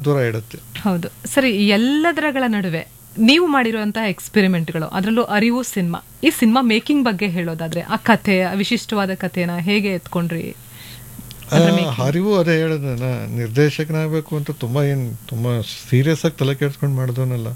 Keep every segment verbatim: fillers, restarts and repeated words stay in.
ದೂರ ಇಡುತ್ತೆ. ಹೌದು ಸರಿ. ಎಲ್ಲದರಗಳ ನಡುವೆ ನೀವು ಮಾಡಿರುವಂತಹ ಎಕ್ಸ್ಪೆರಿಮೆಂಟ್ಗಳು, ಅದರಲ್ಲೂ ಅರಿವು ಸಿನಿಮಾ, ಈ ಸಿನಿಮಾ ಮೇಕಿಂಗ್ ಬಗ್ಗೆ ಹೇಳೋದಾದ್ರೆ ಆ ಕಥೆ, ವಿಶಿಷ್ಟವಾದ ಕಥೆನ ಹೇಗೆ ಎತ್ಕೊಂಡ್ರಿ? ಅರಿವು ಅದೇ ಹೇಳೋದು, ನಿರ್ದೇಶಕನಾಗಬೇಕು ಅಂತ ತುಂಬ ಏನು ತುಂಬ ಸೀರಿಯಸ್ ಆಗಿ ತಲೆ ಕೆಡ್ಸ್ಕೊಂಡು ಮಾಡಿದವನಲ್ಲ.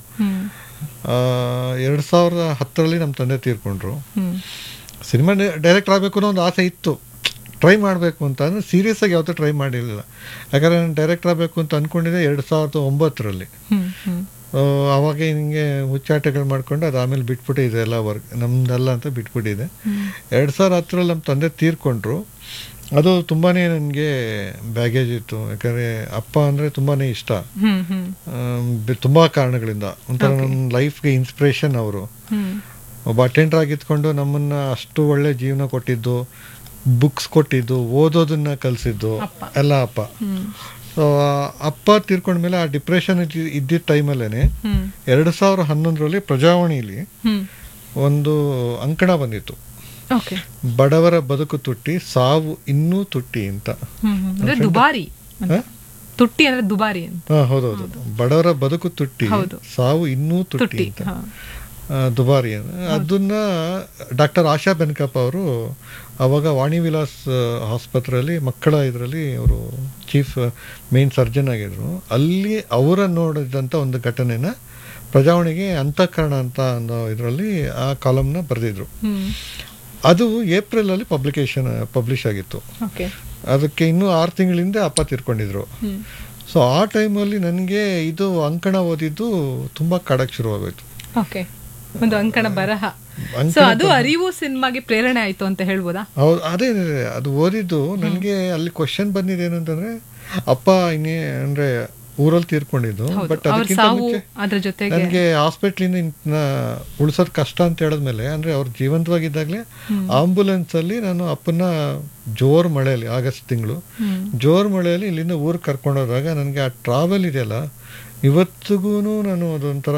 ಎರಡು ಸಾವಿರದ ಹತ್ತರಲ್ಲಿ ನಮ್ಮ ತಂದೆ ತೀರ್ಕೊಂಡ್ರು. ಸಿನಿಮಾ ಡೈರೆಕ್ಟರ್ ಆಗಬೇಕು ಅನ್ನೋ ಒಂದು ಆಸೆ ಇತ್ತು, ಟ್ರೈ ಮಾಡಬೇಕು ಅಂತ. ಅಂದರೆ ಸೀರಿಯಸ್ ಆಗಿ ಯಾವತ್ತೂ ಟ್ರೈ ಮಾಡಿರಲಿಲ್ಲ. ಯಾಕಂದರೆ ನಾನು ಡೈರೆಕ್ಟರ್ ಆಗಬೇಕು ಅಂತ ಅಂದ್ಕೊಂಡಿದ್ದೆ ಎರಡು ಸಾವಿರದ ಒಂಬತ್ತರಲ್ಲಿ. ಅವಾಗ ಹಿಂಗೆ ಹುಚ್ಚಾಟಗಳು ಮಾಡ್ಕೊಂಡು ಅದು ಆಮೇಲೆ ಬಿಟ್ಬಿಟ್ಟೆ, ಇದೆಲ್ಲ ವರ್ಕ್ ನಮ್ದಲ್ಲ ಅಂತ ಬಿಟ್ಬಿಟ್ಟಿದೆ. ಎರಡು ಸಾವಿರದ ಹತ್ತರಲ್ಲಿ ನಮ್ಮ ತಂದೆ ತೀರ್ಕೊಂಡ್ರು. ಅದು ತುಂಬಾ ನನಗೆ ಬ್ಯಾಗೇಜ್ ಇತ್ತು. ಯಾಕಂದರೆ ಅಪ್ಪ ಅಂದರೆ ತುಂಬಾ ಇಷ್ಟ, ತುಂಬ ಕಾರಣಗಳಿಂದ. ಒಂಥರ ನನ್ನ ಲೈಫ್ಗೆ ಇನ್ಸ್ಪಿರೇಷನ್ ಅವರು. ಒಬ್ಬ ಅಟೆಂಡರ್ ಆಗಿದ್ಕೊಂಡು ನಮ್ಮನ್ನು ಅಷ್ಟು ಒಳ್ಳೆ ಜೀವನ ಕೊಟ್ಟಿದ್ದು, ಬುಕ್ಸ್ ಕೊಟ್ಟಿದ್ದು, ಓದೋದನ್ನ ಕಲಿಸಿದ್ದು ಎಲ್ಲ ಅಪ್ಪ. ಸೊ ಅಪ್ಪ ತೀರ್ಕೊಂಡ್ಮೇಲೆ ಆ ಡಿಪ್ರೆಷನ್ ಇದ್ದಿದ್ದ ಟೈಮಲ್ಲೇ ಎರಡು ಸಾವಿರದ ಹನ್ನೊಂದರಲ್ಲಿ ಪ್ರಜಾವಾಣಿಲಿ ಒಂದು ಅಂಕಣ ಬಂದಿತ್ತು, ಬಡವರ ಬದುಕು ತುಟ್ಟಿ, ಸಾವು ಇನ್ನೂ ತುಟ್ಟಿ ಅಂತ. ದುಬಾರಿ ತುಟ್ಟಿ ಅಂದ್ರೆ ದುಬಾರಿ ಅಂತ. ಹೌದೌದು, ಬಡವರ ಬದುಕು ತುಟ್ಟಿ, ಸಾವು ಇನ್ನೂ ತುಟ್ಟಿ ಅಂತ, ದುಬಾರಿ. ಅದನ್ನ ಡಾಕ್ಟರ್ ಆಶಾ ಬೆನ್ಕಪ್ಪ ಅವರು ಅವಾಗ ವಾಣಿ ವಿಲಾಸ್ ಆಸ್ಪತ್ರೆಯಲ್ಲಿ ಮಕ್ಕಳ ಇದರಲ್ಲಿ ಅವರು ಚೀಫ್ ಮೇನ್ ಸರ್ಜನ್ ಆಗಿದ್ರು. ಅಲ್ಲಿ ಅವರ ನೋಡಿದಂಥ ಒಂದು ಘಟನೆನ ಪ್ರಜಾವಾಣಿಗೆ ಅಂತಃಕರಣ ಅಂತ ಅನ್ನೋ ಇದರಲ್ಲಿ ಆ ಕಾಲಮ್ನ ಬರೆದಿದ್ರು. ಅದು ಏಪ್ರಿಲಲ್ಲಿ ಪಬ್ಲಿಕೇಶನ್ ಪಬ್ಲಿಷ್ ಆಗಿತ್ತು. ಅದಕ್ಕೆ ಇನ್ನೂ ಆರು ತಿಂಗಳಿಂದ ಅಪ್ಪ ತೀರ್ಕೊಂಡಿದ್ರು. ಸೊ ಆ ಟೈಮಲ್ಲಿ ನನಗೆ ಇದು ಅಂಕಣ ಓದಿದ್ದು ತುಂಬ ಕಾಡಕ್ಕೆ ಶುರುವಾಗೋಯ್ತು. ಒಂದು ಅಂಕಣ ಬರಹ. ಅದು ಅರಿವು ಸಿನಿಮಾಗೆ ಪ್ರೇರಣೆ ಆಯ್ತು ಅಂತ ಹೇಳ್ಬೋದಾ? ಹೌದು, ಅದೇ ಅದು ಓದಿದ್ದು ನನಗೆ ಅಲ್ಲಿ ಕ್ವಶನ್ ಬಂದಿದ್ದೇನು ಅಂತಂದ್ರೆ, ಅಪ್ಪ ಇನ್ನೇ ಅಂದ್ರೆ ಊರಲ್ಲಿ ತೀರ್ಕೊಂಡಿದ್ದು, ಬಟ್ ಅದಕ್ಕಿಂತ ಮುಂಚೆ ನನಗೆ ಹಾಸ್ಪಿಟ್ಲಿಂದ ಉಳಿಸೋದು ಕಷ್ಟ ಅಂತ ಹೇಳಿದ್ಮೇಲೆ, ಅಂದ್ರೆ ಅವ್ರು ಜೀವಂತವಾಗಿದ್ದಾಗಲೇ ಆಂಬುಲೆನ್ಸ್ ಅಲ್ಲಿ ನಾನು ಅಪ್ಪನ ಜೋರ್ ಮಳೆಯಲ್ಲಿ, ಆಗಸ್ಟ್ ತಿಂಗಳು ಜೋರ್ ಮಳೆಯಲ್ಲಿ ಇಲ್ಲಿಂದ ಊರಿಗೆ ಕರ್ಕೊಂಡೋದಾಗ ನನಗೆ ಆ ಟ್ರಾವೆಲ್ ಇದೆಯಲ್ಲ ಇವತ್ತಿಗೂ ನಾನು ಅದೊಂಥರ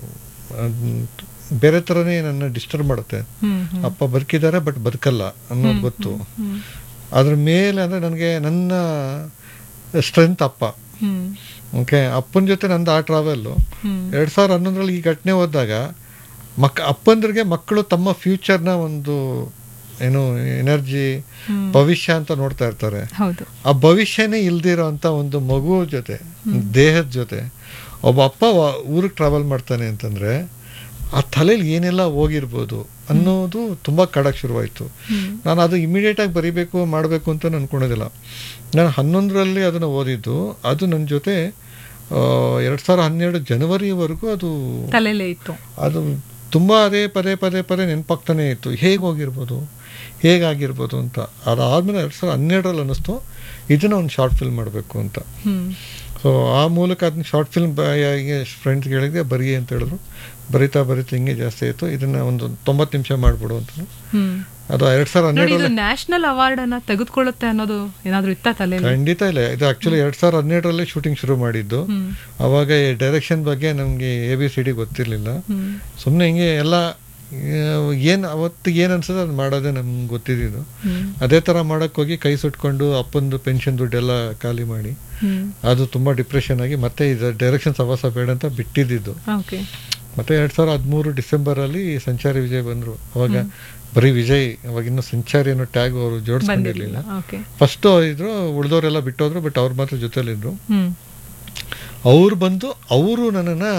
ಬೇರೆ ಥರನೇ ನನ್ನ ಡಿಸ್ಟರ್ಬ್ ಮಾಡುತ್ತೆ. ಅಪ್ಪ ಬದುಕಿದ್ದಾರೆ ಬಟ್ ಬದುಕಲ್ಲ ಅನ್ನೋದು ಗೊತ್ತು. ಅದ್ರ ಮೇಲೆ ಅಂದರೆ ನನಗೆ ನನ್ನ ಸ್ಟ್ರೆಂತ್ ಅಪ್ಪ. ಓಕೆ, ಅಪ್ಪನ ಜೊತೆ ನಂದು ಆ ಟ್ರಾವೆಲ್ಲು ಎರಡು ಸಾವಿರದ ಹನ್ನೊಂದರಲ್ಲಿ ಈ ಘಟನೆ ಹೋದಾಗ ಮಕ್ ಅಪ್ಪಂದ್ರಿಗೆ ಮಕ್ಕಳು ತಮ್ಮ ಫ್ಯೂಚರ್ನ ಒಂದು ಏನು ಎನರ್ಜಿ, ಭವಿಷ್ಯ ಅಂತ ನೋಡ್ತಾ ಇರ್ತಾರೆ. ಆ ಭವಿಷ್ಯನೇ ಇಲ್ದಿರೋ ಅಂತ ಒಂದು ಮಗು ಜೊತೆ, ದೇಹದ ಜೊತೆ ಒಬ್ಬ ಅಪ್ಪ ಊರಿಗೆ ಟ್ರಾವೆಲ್ ಮಾಡ್ತಾನೆ ಅಂತಂದರೆ ಆ ತಲೆಯಲ್ಲಿ ಏನೆಲ್ಲ ಹೋಗಿರ್ಬೋದು ಅನ್ನೋದು ತುಂಬ ಕಾಡಕ್ಕೆ ಶುರುವಾಯಿತು. ನಾನು ಅದು ಇಮಿಡಿಯೇಟಾಗಿ ಬರೀಬೇಕು ಮಾಡಬೇಕು ಅಂತ ಅಂದ್ಕೊಳೋದಿಲ್ಲ. ನಾನು ಹನ್ನೊಂದರಲ್ಲಿ ಅದನ್ನು ಓದಿದ್ದು, ಅದು ನನ್ನ ಜೊತೆ ಎರಡು ಸಾವಿರದ ಹನ್ನೆರಡು ಜನವರಿವರೆಗೂ ಅದು ತಲೆಯಲ್ಲೇ ಇತ್ತು. ಅದು ತುಂಬ ಅದೇ ಪದೇ ಪದೇ ಪದೇ ನೆನಪಾಗ್ತಾನೆ ಇತ್ತು, ಹೇಗೆ ಹೋಗಿರ್ಬೋದು ಹೇಗಾಗಿರ್ಬೋದು ಅಂತ. ಅದಾದಮೇಲೆ ಎರಡು ಸಾವಿರದ ಹನ್ನೆರಡರಲ್ಲಿ ಅನ್ನಿಸ್ತು ಇದನ್ನು ಒಂದು ಶಾರ್ಟ್ ಫಿಲ್ಮ್ ಮಾಡಬೇಕು ಅಂತ. ಸೊ ಆ ಮೂಲಕ ಅದನ್ನ ಶಾರ್ಟ್ ಫಿಲ್ಮ್ ಫ್ರೆಂಡ್ಸ್ಗೆ ಹೇಳಿದೆ ಬರೀ ಅಂತ ಹೇಳಿದ್ರು. ಬರಿತಾ ಬರಿತಾ ಹಿಂಗೆ ಜಾಸ್ತಿ ಆಯಿತು. ಇದನ್ನ ಒಂದು ತೊಂಬತ್ತು ನಿಮಿಷ ಮಾಡ್ಬಿಡು ಅಂತ. ಅದು ಎರಡ್ ಸಾವಿರದ ಹನ್ನೆರಡರಲ್ಲಿ ನ್ಯಾಷನಲ್ ಅವಾರ್ಡ್ ಅನ್ನ ತೆಗೆದುಕೊಳ್ಳುತ್ತೆ ಅನ್ನೋದು ಏನಾದ್ರು ಇತ್ತ ತಲೆ? ಖಂಡಿತ ಇಲ್ಲ. ಇದು ಆಕ್ಚುಲಿ ಎರಡ್ ಸಾವಿರದ ಹನ್ನೆರಡರಲ್ಲಿ ಶೂಟಿಂಗ್ ಶುರು ಮಾಡಿದ್ದು. ಅವಾಗ ಡೈರೆಕ್ಷನ್ ಬಗ್ಗೆ ನಮಗೆ ಎ ಬಿ ಸಿ ಡಿ ಗೊತ್ತಿರಲಿಲ್ಲ. ಸುಮ್ಮನೆ ಹಿಂಗೆ ಎಲ್ಲ ಏನು ಅವತ್ತಿಗೆ ಏನು ಅನ್ಸೋದು ಅದು ಮಾಡೋದೇ ನಮ್ಗೆ ಗೊತ್ತಿದ್ದು. ಅದೇ ಥರ ಮಾಡೋಕ್ಕೆ ಹೋಗಿ ಕೈ ಸುಟ್ಕೊಂಡು ಅಪ್ಪಂದು ಪೆನ್ಷನ್ ದುಡ್ಡೆಲ್ಲ ಖಾಲಿ ಮಾಡಿ ಅದು ತುಂಬ ಡಿಪ್ರೆಷನ್ ಆಗಿ ಮತ್ತೆ ಇದು ಡೈರೆಕ್ಷನ್ ಸವಾಸ ಬೇಡ ಅಂತ ಬಿಟ್ಟಿದ್ದು. ಮತ್ತೆ ಎರಡು ಸಾವಿರದ ಹದಿಮೂರು ಡಿಸೆಂಬರಲ್ಲಿ ಸಂಚಾರಿ ವಿಜಯ್ ಬಂದರು. ಅವಾಗ ಬರೀ ವಿಜಯ್, ಅವಾಗ ಇನ್ನೂ ಸಂಚಾರಿ ಅನ್ನೋ ಟ್ಯಾಗ್ ಅವರು ಜೋಡಿಸ್ಕೊಂಡಿರಲಿಲ್ಲ. ಫಸ್ಟ್ ಇದ್ರು, ಉಳಿದವರೆಲ್ಲ ಬಿಟ್ಟೋದ್ರು, ಬಟ್ ಅವ್ರು ಮಾತ್ರ ಜೊತೆಲಿದ್ರು. ಅವ್ರು ಬಂದು ಅವರು ನನ್ನನ್ನು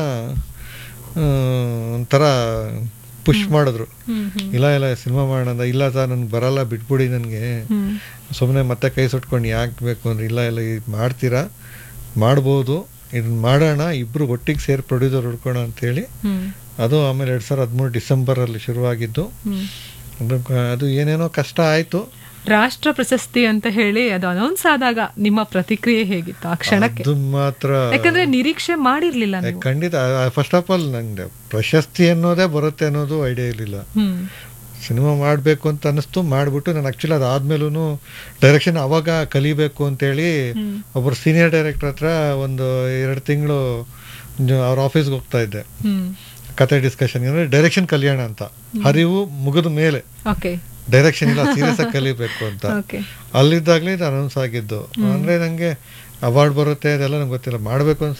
ಒಂಥರ ಪುಷ್ ಮಾಡಿದ್ರು. ಇಲ್ಲ ಇಲ್ಲ ಸಿನಿಮಾ ಮಾಡೋಣ, ಇಲ್ಲ ಸರ್ ನನಗೆ ಬರಲ್ಲ, ಬಿಟ್ಬಿಡಿ, ನನಗೆ ಸುಮ್ಮನೆ ಮತ್ತೆ ಕೈ ಸುಟ್ಕೊಂಡು ಯಾಕೆ ಬೇಕು ಅಂದರೆ, ಇಲ್ಲ ಇಲ್ಲ ಇದು ಮಾಡ್ತೀರಾ, ಮಾಡ್ಬೋದು, ಇದನ್ನ ಮಾಡೋಣ, ಇಬ್ಬರು ಒಟ್ಟಿಗೆ ಸೇರಿ ಪ್ರೊಡ್ಯೂಸರ್ ಹುಡ್ಕೋಣ ಅಂತೇಳಿ ಅದು ಆಮೇಲೆ ಎರಡು ಸಾವಿರದ ಹದಿಮೂರು ಡಿಸೆಂಬರಲ್ಲಿ ಶುರುವಾಗಿದ್ದು. ಅದು ಏನೇನೋ ಕಷ್ಟ ಆಯಿತು. ರಾಷ್ಟ್ರ ಪ್ರಶಸ್ತಿ ಅಂತ ಹೇಳಿ ಅದು ಅನೌನ್ಸ್ ಆದಾಗ ನಿಮ್ಮ ಪ್ರತಿಕ್ರಿಯೆ ಹೇಗಿತ್ತು ಆ ಕ್ಷಣಕ್ಕೆ? ಅದು ಮಾತ್ರ ಯಾಕಂದ್ರೆ ನಿರೀಕ್ಷೆ ಮಾಡಿರ್ಲಿಲ್ಲ. ಖಂಡಿತ. ಫಸ್ಟ್ ಆಫ್ ಆಲ್ ನಂಗೆ ಪ್ರಶಸ್ತಿ ಅನ್ನೋದೇ ಬರುತ್ತೆ ಅನ್ನೋದು ಐಡಿಯಾ ಇರಲಿಲ್ಲ. ಸಿನಿಮಾ ಮಾಡಬೇಕು ಅಂತ ಅನ್ನಿಸ್ತು, ಮಾಡಿಬಿಟ್ಟು ನಾನು ಆ್ಯಕ್ಚುಲಿ ಅದಾದ್ಮೇಲೂ ಡೈರೆಕ್ಷನ್ ಅವಾಗ ಕಲಿಬೇಕು ಅಂತೇಳಿ ಒಬ್ಬರು ಸೀನಿಯರ್ ಡೈರೆಕ್ಟರ್ ಹತ್ರ ಒಂದು ಎರಡು ತಿಂಗಳು ಅವ್ರ ಆಫೀಸ್ಗೆ ಹೋಗ್ತಾ ಇದ್ದೆ ಕತೆ ಡಿಸ್ಕಷನ್. ಅಂದರೆ ಡೈರೆಕ್ಷನ್ ಕಲಿಯೋಣ ಅಂತ. ಹರಿವು ಮುಗಿದ ಮೇಲೆ ಡೈರೆಕ್ಷನ್ ಇಲ್ಲ, ಸೀರಿಯಸ್ ಆಗಿ ಕಲಿಬೇಕು ಅಂತ. ಅಲ್ಲಿದ್ದಾಗಲೇ ಇದು ಅನೌನ್ಸ್ ಆಗಿದ್ದು. ಅಂದರೆ ನನಗೆ ಅವಾರ್ಡ್ ಬರುತ್ತೆ ಅದೆಲ್ಲ ನಂಗೆ ಗೊತ್ತಿಲ್ಲ, ಮಾಡಬೇಕು ಅಂತ